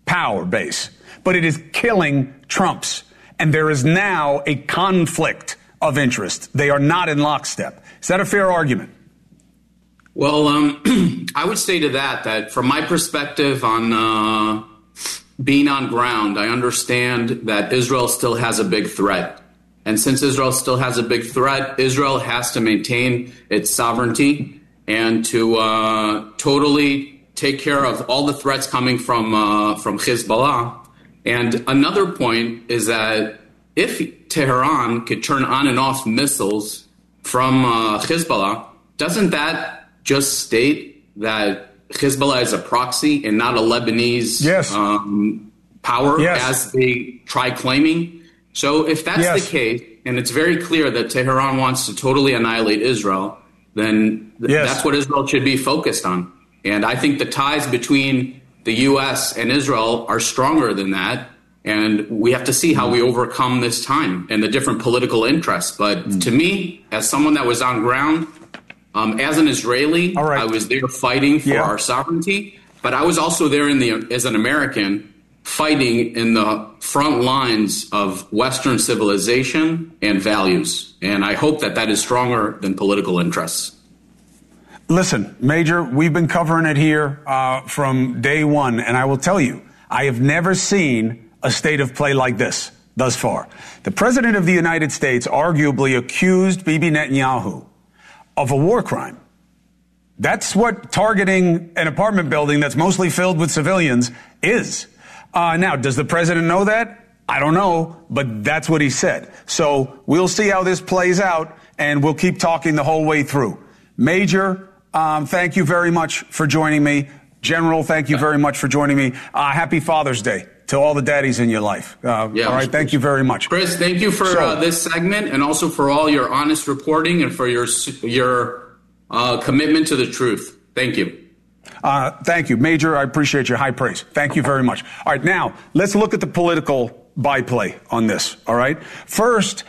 power base, but it is killing Trump's. And there is now a conflict of interest. They are not in lockstep. Is that a fair argument? Well, I would say to that from my perspective on being on ground, I understand that Israel still has a big threat. And since Israel still has a big threat, Israel has to maintain its sovereignty and to totally take care of all the threats coming from Hezbollah. And another point is that if Tehran could turn on and off missiles from Hezbollah, doesn't that just state that Hezbollah is a proxy and not a Lebanese power as they try claiming? So if that's the case, and it's very clear that Tehran wants to totally annihilate Israel, then that's what Israel should be focused on. And I think the ties between the U.S. and Israel are stronger than that. And we have to see how we overcome this time and the different political interests. But to me, as someone that was on ground, as an Israeli, I was there fighting for our sovereignty. But I was also there as an American fighting in the front lines of Western civilization and values. And I hope that is stronger than political interests. Listen, Major, we've been covering it here from day one. And I will tell you, I have never seen a state of play like this thus far. The President of the United States arguably accused Bibi Netanyahu of a war crime. That's what targeting an apartment building that's mostly filled with civilians is. Now, does the president know that? I don't know, but that's what he said. So we'll see how this plays out, and we'll keep talking the whole way through. Major, thank you very much for joining me. General, thank you very much for joining me. Happy Father's Day to all the daddies in your life. All right, thank you very much. Chris, thank you for this segment and also for all your honest reporting and for your commitment to the truth. Thank you. Thank you, Major. I appreciate your high praise. Thank you very much. All right, now let's look at the political byplay on this. All right. First,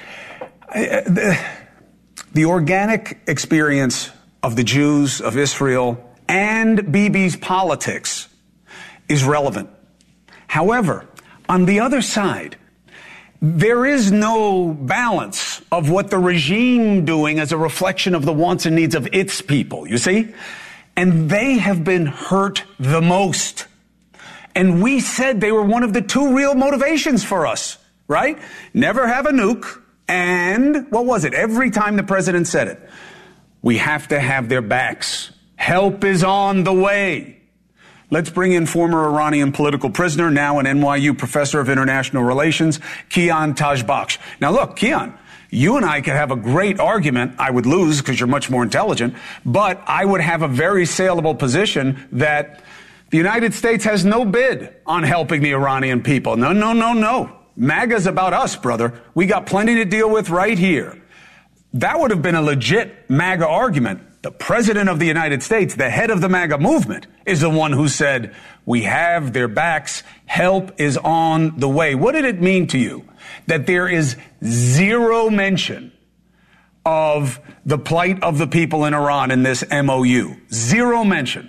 the organic experience of the Jews of Israel and Bibi's politics is relevant. However, on the other side, there is no balance of what the regime doing as a reflection of the wants and needs of its people, you see? And they have been hurt the most. And we said they were one of the two real motivations for us, right? Never have a nuke. And what was it? Every time the president said it, we have to have their backs. Help is on the way. Let's bring in former Iranian political prisoner, now an NYU professor of international relations, Kian Tajbakhsh. Now look, Kian, you and I could have a great argument. I would lose because you're much more intelligent, but I would have a very saleable position that the United States has no bid on helping the Iranian people. No, no, no, no. MAGA's about us, brother. We got plenty to deal with right here. That would have been a legit MAGA argument. The president of the United States, the head of the MAGA movement, is the one who said, we have their backs. Help is on the way. What did it mean to you that there is zero mention of the plight of the people in Iran in this MOU? Zero mention.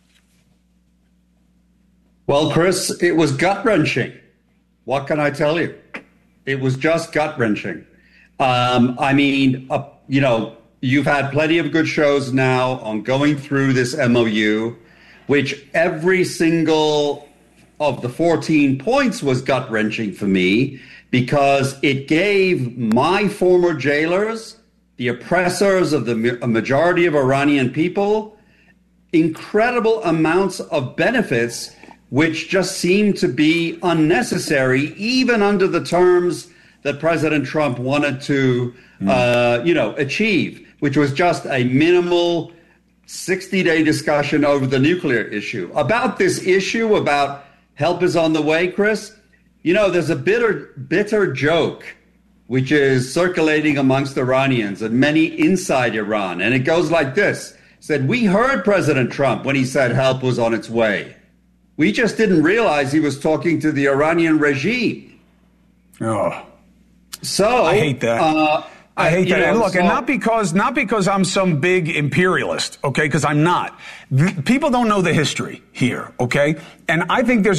Well, Chris, it was gut-wrenching. What can I tell you? It was just gut-wrenching. You've had plenty of good shows now on going through this MOU, which every single of the 14 points was gut-wrenching for me because it gave my former jailers, the oppressors of the majority of Iranian people, incredible amounts of benefits which just seemed to be unnecessary, even under the terms that President Trump wanted to, achieve, which was just a minimal 60-day discussion over the nuclear issue. About this issue, about help is on the way, Chris, there's a bitter joke which is circulating amongst Iranians and many inside Iran. And it goes like this. It said, we heard President Trump when he said help was on its way. We just didn't realize he was talking to the Iranian regime. Oh, so I hate that. I hate that. And look, and not because I'm some big imperialist, okay? Because I'm not. People don't know the history here, okay? And I think there's